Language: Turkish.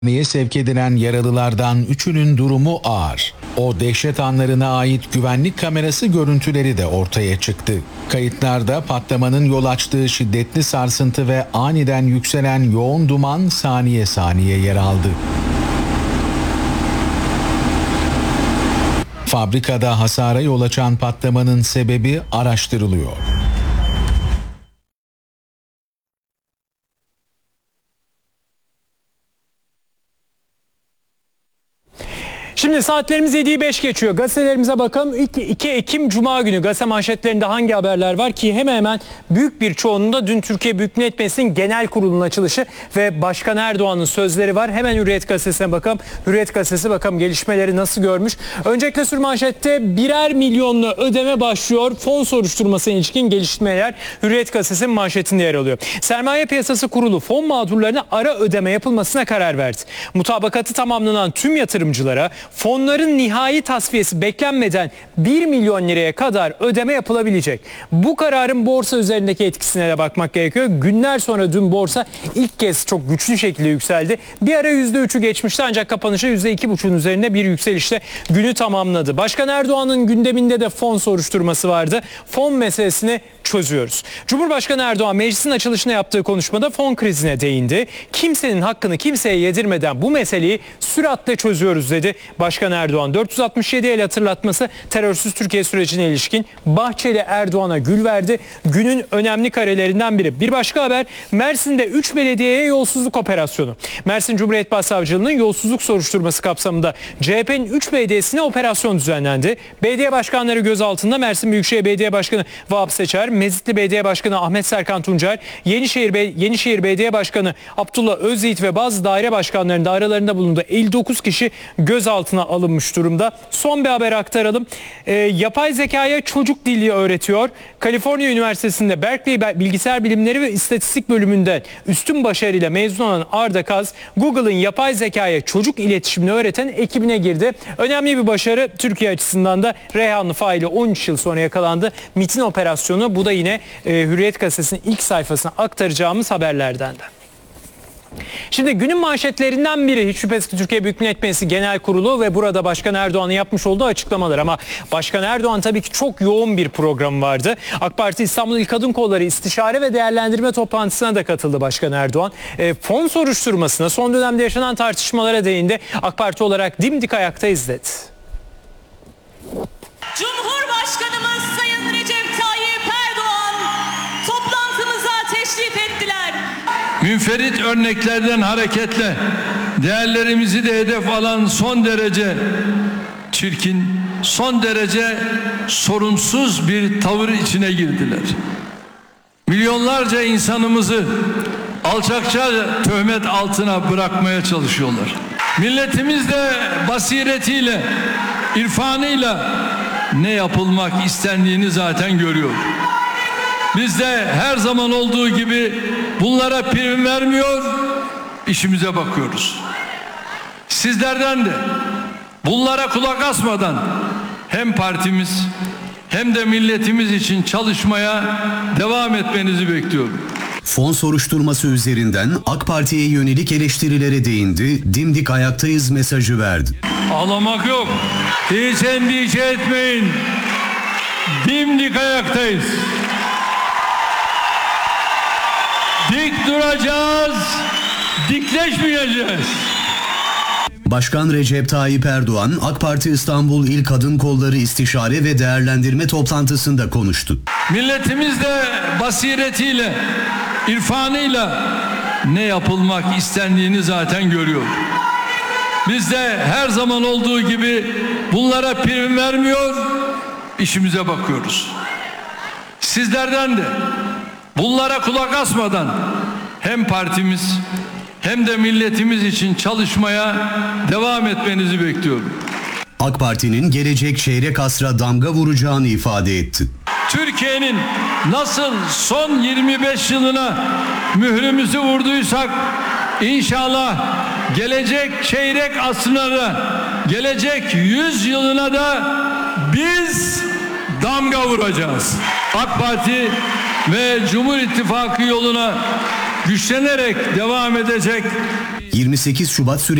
Hastaneye sevk edilen yaralılardan 3'ünün durumu ağır. O dehşet anlarına ait güvenlik kamerası görüntüleri de ortaya çıktı. Kayıtlarda patlamanın yol açtığı şiddetli sarsıntı ve aniden yükselen yoğun duman saniye saniye yer aldı. Fabrikada hasara yol açan patlamanın sebebi araştırılıyor. Şimdi saatlerimiz 7'yi 5 geçiyor. Gazetelerimize bakalım. 2 Ekim Cuma günü gazete manşetlerinde hangi haberler var ki hemen hemen büyük bir çoğunluğunda dün Türkiye Büyük Millet Meclisi'nin genel kurulunun açılışı ve Başkan Erdoğan'ın sözleri var. Hemen Hürriyet Gazetesi'ne bakalım. Hürriyet Gazetesi bakalım gelişmeleri nasıl görmüş. Öncelikle sürmanşette birer milyonlu ödeme başlıyor. Fon soruşturmasına ilişkin gelişmeler Hürriyet Gazetesi'nin manşetinde yer alıyor. Sermaye Piyasası Kurulu fon mağdurlarına ara ödeme yapılmasına karar verdi. Mutabakatı tamamlanan tüm yatırımcılara fonların nihai tasfiyesi beklenmeden 1 milyon liraya kadar ödeme yapılabilecek. Bu kararın borsa üzerindeki etkisine de bakmak gerekiyor. Günler sonra dün borsa ilk kez çok güçlü şekilde yükseldi. Bir ara %3'ü geçmişti ancak kapanışa %2,5'un üzerinde bir yükselişle günü tamamladı. Başkan Erdoğan'ın gündeminde de fon soruşturması vardı. Fon meselesini çözüyoruz. Cumhurbaşkanı Erdoğan meclisin açılışına yaptığı konuşmada fon krizine değindi. Kimsenin hakkını kimseye yedirmeden bu meseleyi süratle çözüyoruz dedi Başkan Erdoğan. 467 el hatırlatması terörsüz Türkiye sürecine ilişkin Bahçeli Erdoğan'a gül verdi. Günün önemli karelerinden biri. Bir başka haber Mersin'de 3 belediyeye yolsuzluk operasyonu. Mersin Cumhuriyet Başsavcılığı'nın yolsuzluk soruşturması kapsamında CHP'nin 3 belediyesine operasyon düzenlendi. Belediye başkanları gözaltında Mersin Büyükşehir Belediye Başkanı Vahap Seçer, Mezitli Belediye Başkanı Ahmet Serkan Tuncer, Yenişehir Belediye Başkanı Abdullah Özyiğit ve bazı daire başkanlarının da aralarında bulunduğu 59 kişi gözaltına alınmış durumda. Son bir haber aktaralım. Yapay zekaya çocuk dili öğretiyor. Kaliforniya Üniversitesi'nde Berkeley Bilgisayar Bilimleri ve İstatistik bölümünden üstün başarıyla mezun olan Arda Kaz, Google'ın yapay zekaya çocuk iletişimini öğreten ekibine girdi. Önemli bir başarı Türkiye açısından da. Reyhanlı faili 13 yıl sonra yakalandı. MİT'in operasyonu, bu da yine Hürriyet Gazetesi'nin ilk sayfasına aktaracağımız haberlerden de. Şimdi günün manşetlerinden biri hiç şüphesiz ki Türkiye Büyük Millet Meclisi Genel Kurulu ve burada Başkan Erdoğan'ın yapmış olduğu açıklamalar. Ama Başkan Erdoğan tabii ki çok yoğun bir program vardı. AK Parti İstanbul İl Kadın Kolları İstişare ve Değerlendirme toplantısına da katıldı Başkan Erdoğan. Fon soruşturmasına, son dönemde yaşanan tartışmalara değindi. AK Parti olarak dimdik ayaktayız dedi. Cumhurbaşkanımız Sayın Recep Tayyip Erdoğan toplantımıza teşrif ettiler. Münferit örneklerden hareketle değerlerimizi de hedef alan son derece çirkin, son derece sorumsuz bir tavır içine girdiler. Milyonlarca insanımızı alçakça töhmet altına bırakmaya çalışıyorlar. Milletimiz de basiretiyle, irfanıyla ne yapılmak istendiğini zaten görüyor. Biz de her zaman olduğu gibi bunlara prim vermiyor, işimize bakıyoruz. Sizlerden de bunlara kulak asmadan hem partimiz hem de milletimiz için çalışmaya devam etmenizi bekliyorum. Fon soruşturması üzerinden AK Parti'ye yönelik eleştirilere değindi, dimdik ayaktayız mesajı verdi. Ağlamak yok, hiç endişe etmeyin, dimdik ayaktayız. Dik duracağız, dikleşmeyeceğiz. Başkan Recep Tayyip Erdoğan, AK Parti İstanbul İl Kadın Kolları İstişare ve Değerlendirme toplantısında konuştu. Milletimiz de basiretiyle, irfanıyla ne yapılmak istendiğini zaten görüyor. Biz de her zaman olduğu gibi bunlara prim vermiyor, işimize bakıyoruz. Sizlerden de bunlara kulak asmadan hem partimiz hem de milletimiz için çalışmaya devam etmenizi bekliyorum. AK Parti'nin gelecek çeyrek asra damga vuracağını ifade etti. Türkiye'nin nasıl son 25 yılına mührümüzü vurduysak inşallah gelecek çeyrek asrına da, gelecek 100 yılına da biz damga vuracağız. AK Parti ve Cumhur İttifakı yoluna güçlenerek devam edecek. 28 Şubat